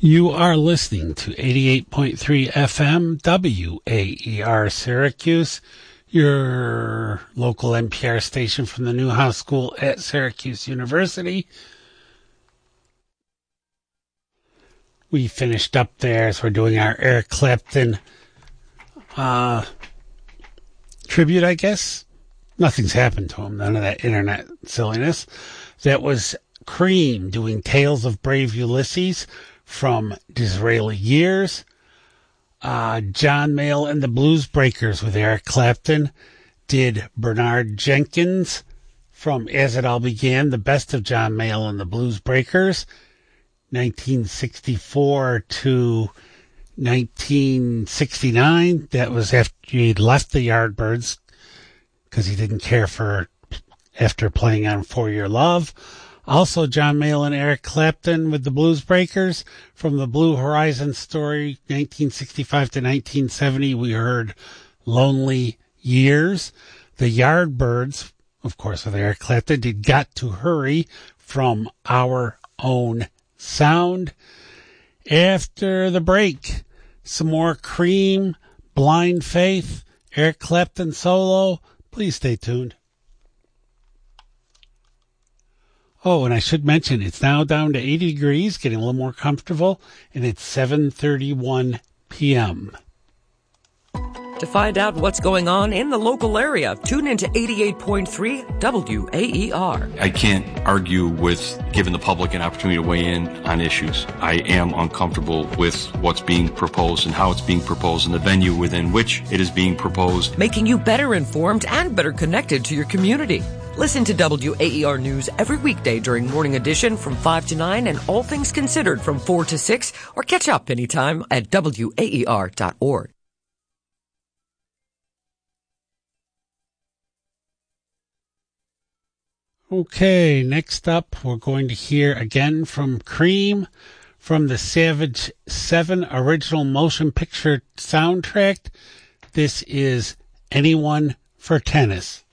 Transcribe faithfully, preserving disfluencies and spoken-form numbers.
You are listening to eighty-eight point three F M W A E R Syracuse, your local N P R station from the Newhouse School at Syracuse University. We finished up there as we're doing our Eric Clapton uh, tribute, I guess. Nothing's happened to him, none of that internet silliness. That was Cream doing Tales of Brave Ulysses from Disraeli Years. Uh, John Mayall and the Blues Breakers with Eric Clapton did Bernard Jenkins from As It All Began, the best of John Mayall and the Blues Breakers, nineteen sixty-four to nineteen sixty-nine. That was after he left the Yardbirds because he didn't care for after playing on For Your Love. Also, John Mayall and Eric Clapton with the Blues Breakers from the Blue Horizon Story, nineteen sixty-five to nineteen seventy. We heard Lonely Years. The Yardbirds, of course, with Eric Clapton, did Got to Hurry from Our Own Sound. After the break, some more Cream, Blind Faith, Eric Clapton solo. Please stay tuned. Oh, and I should mention, it's now down to eighty degrees, getting a little more comfortable, and it's seven thirty-one p.m. To find out what's going on in the local area, tune into eighty-eight point three W A E R. I can't argue with giving the public an opportunity to weigh in on issues. I am uncomfortable with what's being proposed and how it's being proposed and the venue within which it is being proposed. Making you better informed and better connected to your community. Listen to W A E R News every weekday during Morning Edition from five to nine and All Things Considered from four to six, or catch up anytime at W A E R dot org. Okay, next up, we're going to hear again from Cream from the Savage seven original motion picture soundtrack. This is Anyone for Tennis.